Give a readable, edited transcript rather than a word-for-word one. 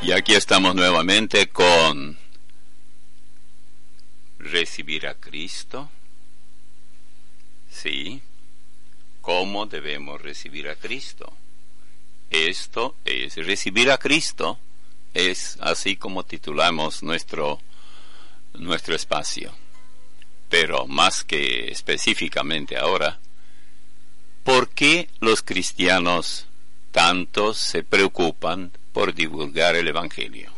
Y aquí estamos nuevamente con recibir a Cristo. Sí, ¿cómo debemos recibir a Cristo? Esto es recibir a Cristo, es así como titulamos nuestro espacio. Pero más que específicamente ahora, ¿por qué los cristianos tanto se preocupan por divulgar el Evangelio?